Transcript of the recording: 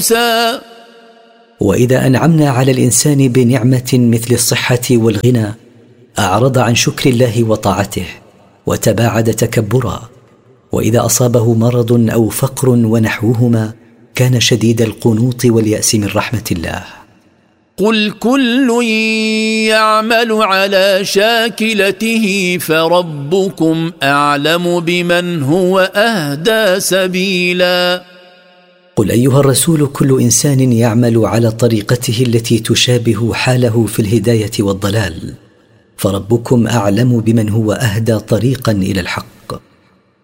موسى. وإذا أنعمنا على الإنسان بنعمة مثل الصحة والغنى أعرض عن شكر الله وطاعته وتباعد تكبرا، وإذا أصابه مرض أو فقر ونحوهما كان شديد القنوط واليأس من رحمة الله. قل كل يعمل على شاكلته فربكم أعلم بمن هو أهدى سبيلا. قل أيها الرسول كل إنسان يعمل على طريقته التي تشابه حاله في الهداية والضلال، فربكم أعلم بمن هو أهدى طريقا إلى الحق.